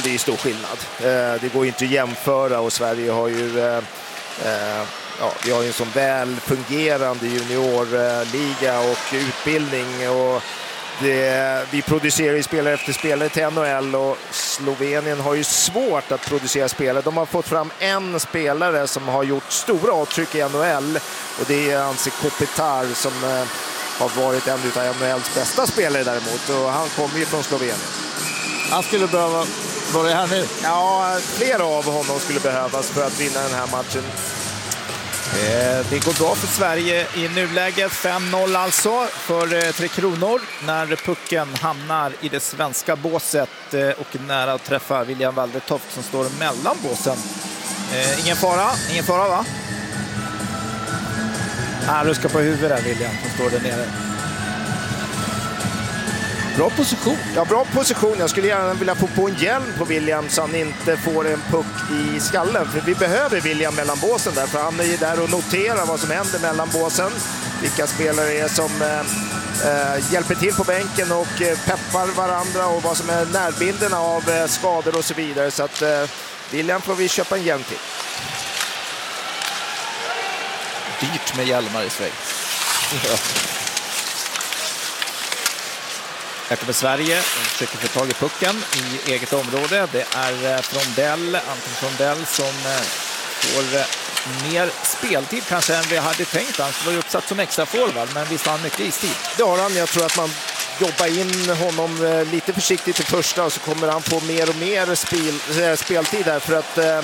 det är stor skillnad. Det går inte att jämföra, och Sverige har ju vi har ju en sån väl fungerande juniorliga och utbildning, och vi producerar ju spelare efter spelare till NHL, och Slovenien har ju svårt att producera spelare. De har fått fram en spelare som har gjort stora avtryck i NHL, och det är Anze Kopitar som har varit en av NHLs bästa spelare däremot, och han kommer ju från Slovenien. Han skulle behöva vara här nu. Ja, flera av honom skulle behövas för att vinna den här matchen. Det går bra för Sverige i nuläget. 5-0 alltså för Tre Kronor när pucken hamnar i det svenska båset och nära att träffa William Waldertoft som står mellan båsen. Ingen fara va? Han ruskar på huvudet där, William, som står där nere. Bra position. Ja, bra position. Jag skulle gärna vilja få på en hjälm på William så han inte får en puck i skallen. För vi behöver William mellan båsen där. För han är ju där och noterar vad som händer mellan båsen. Vilka spelare är som hjälper till på bänken och peppar varandra. Och vad som är närbilderna av skador och så vidare. Så att William får vi köpa en hjälm till. Dyrt med hjälmar i Schweiz. Ja. Här kommer Sverige, de försöker få tag i pucken i eget område. Det är Anton Frondell som får mer speltid kanske än vi hade tänkt. Han var ju uppsatt som extra forward, men visst har han mycket istid. Det har han. Jag tror att man jobbar in honom lite försiktigt i första, och så kommer han få mer och mer speltid där, för att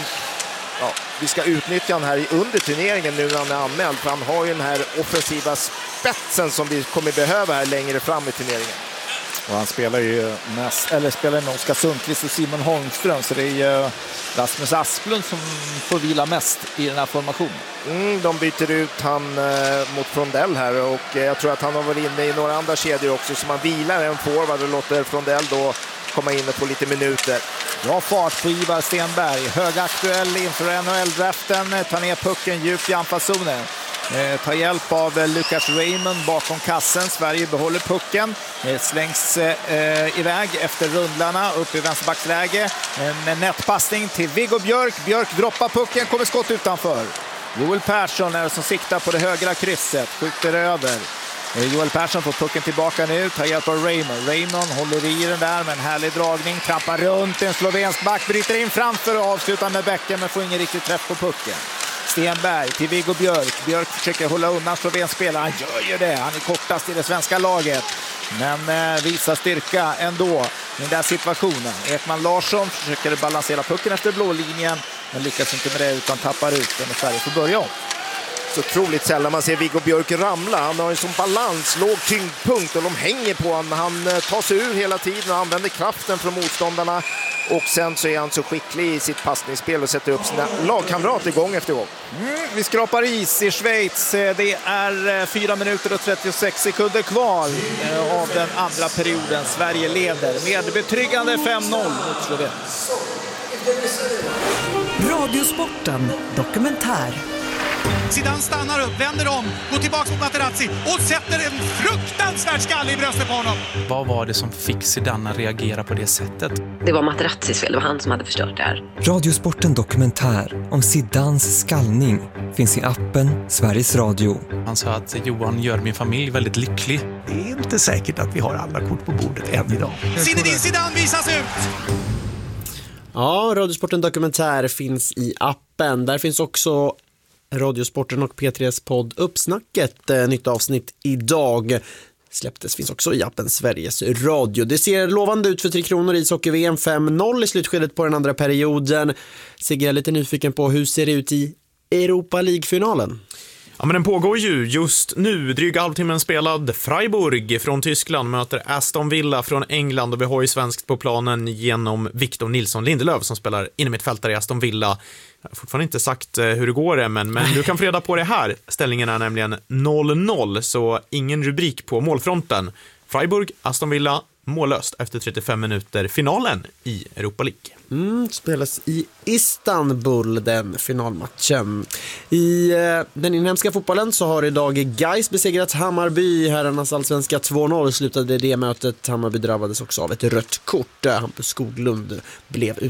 vi ska utnyttja han här under turneringen nu när han är anmäld. För han har ju den här offensiva spetsen som vi kommer behöva här längre fram i turneringen. Och han spelar ju spelar med Oskar Sundqvist och Simon Holmström, så det är ju Rasmus Asplund som får vila mest i den här formationen. De byter ut han mot Frondell här, och jag tror att han har varit inne i några andra kedjor också, så man vilar en forward och låter Frondell då komma in och få lite minuter. Bra fart på Ivar Stenberg, högaktuell inför NHL-draften, tar ner pucken djupt i anfallszonen. Tar hjälp av Lucas Raymond bakom kassen. Sverige behåller pucken. Slängs iväg efter rundlarna upp i vänsterbacksläge. En nätpassning till Viggo Björk. Björk droppar pucken, kommer skott utanför. Joel Persson är som siktar på det högra krysset. Skjuter över. Joel Persson får pucken tillbaka nu. Tar hjälp av Raymond. Raymond håller i den där med en härlig dragning. Trampar runt en slovensk back. Bryter in framför och avslutar med bäcken, men får ingen riktigt träff på pucken. Stenberg till Viggo Björk. Björk försöker hålla undan slovensk spelare. Han gör ju det. Han är kortast i det svenska laget. Men visar styrka ändå i den där situationen. Ekman Larsson försöker balansera pucken efter blålinjen, men lyckas inte med det utan tappar ut den, och Sverige får börja om. Så otroligt sällan man ser Viggo Björk ramla. Han har en sån balans, låg tyngdpunkt, och de hänger på honom. Han tar sig ur hela tiden och använder kraften från motståndarna. Och sen så är han så skicklig i sitt passningsspel och sätter upp sina lagkamrater gång efter gång. Vi skrapar is i Schweiz. Det är 4 minuter och 36 sekunder kvar av den andra perioden. Sverige leder med betryggande 5-0 mot Slovenien. Radiosporten dokumentär. Zidane stannar upp, vänder om, går tillbaka mot Materazzi och sätter en fruktansvärd skalle i bröstet på honom. Vad var det som fick Zidane att reagera på det sättet? Det var Materazzis fel, det var han som hade förstört det här. Radiosporten dokumentär om Zidanes skallning finns i appen Sveriges Radio. Han sa att Johan gör min familj väldigt lycklig. Det är inte säkert att vi har alla kort på bordet än idag. Zinedine Zidane visas ut! Ja, Radiosporten dokumentär finns i appen. Där finns också Radiosporten och P3s podd Uppsnacket. Nytt avsnitt idag släpptes, finns också i appen Sveriges Radio. Det ser lovande ut för Tre Kronor i ishockey-VM 5-0 i slutskedet på den andra perioden. Sigge är lite nyfiken på hur ser det ut i Europa League-finalen? Ja, men den pågår ju just nu. Dryga halvtimmen spelad. Freiburg från Tyskland möter Aston Villa från England, och vi har ju svenskt på planen genom Victor Nilsson Lindelöf som spelar innermittfältare i Aston Villa. Jag har fortfarande inte sagt hur det går, men du kan få reda på det här. Ställningen är nämligen 0-0, så ingen rubrik på målfronten. Freiburg, Aston Villa, mållöst efter 35 minuter. Finalen i Europa League. Spelas i Istanbul, den finalmatchen. I den inhemska fotbollen så har idag Gais besegrat Hammarby. Herrarnas allsvenska 2-0 slutade det mötet. Hammarby drabbades också av ett rött kort. Hampus Skoglund blev